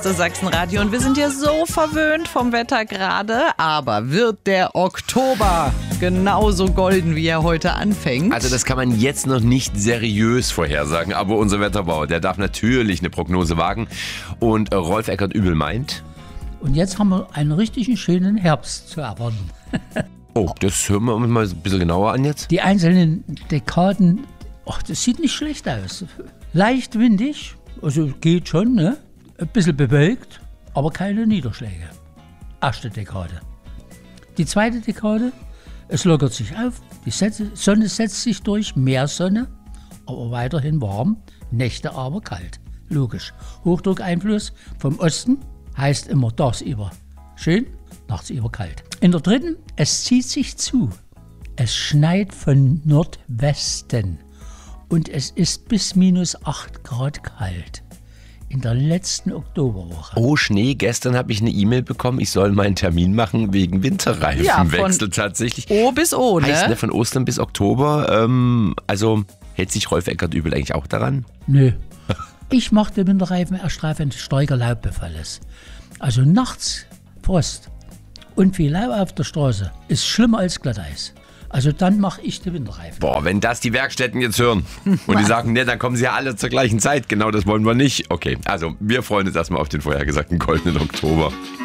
Das Sachsenradio und wir sind ja so verwöhnt vom Wetter gerade, aber wird der Oktober genauso golden, wie er heute anfängt? Also das kann man jetzt noch nicht seriös vorhersagen, aber unser Wetterbauer, der darf natürlich eine Prognose wagen und Rolf Eckert-Übel meint... Und jetzt haben wir einen richtigen schönen Herbst zu erwarten. Oh, das hören wir uns mal ein bisschen genauer an jetzt. Die einzelnen Dekaden, das sieht nicht schlecht aus. Leicht windig, also geht schon, ne? Ein bisschen bewölkt, aber keine Niederschläge. Erste Dekade. Die zweite Dekade, es lockert sich auf, die Sonne setzt sich durch, mehr Sonne, aber weiterhin warm, Nächte aber kalt. Logisch. Hochdruckeinfluss vom Osten heißt immer tagsüber schön, nachtsüber kalt. In der dritten, es zieht sich zu. Es schneit von Nordwesten und es ist bis -8 Grad kalt. In der letzten Oktoberwoche. Oh, Schnee. Gestern habe ich eine E-Mail bekommen, ich soll meinen Termin machen wegen Winterreifenwechsel tatsächlich. O bis O, ne? Heißt, ne? Von Ostern bis Oktober. Also hält sich Rolf Eckert-Übel eigentlich auch daran? Nö. Ich mache den Winterreifen erst drauf, wenn starker Laubbefall ist. Also nachts Frost und viel Laub auf der Straße ist schlimmer als Glatteis. Also dann mache ich die Winterreifen. Boah, wenn das die Werkstätten jetzt hören und die sagen, ne, dann kommen sie ja alle zur gleichen Zeit. Genau, das wollen wir nicht. Okay, also wir freuen uns erstmal auf den vorhergesagten goldenen Oktober.